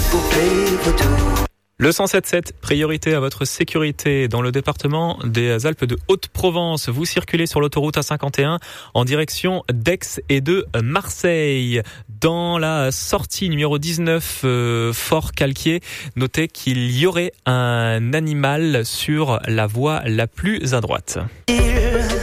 Le 107.7, priorité à votre sécurité dans le département des Alpes de Haute-Provence. Vous circulez sur l'autoroute A51 en direction d'Aix et de Marseille. Dans la sortie numéro 19, Fort Calquier, notez qu'il y aurait un animal sur la voie la plus à droite.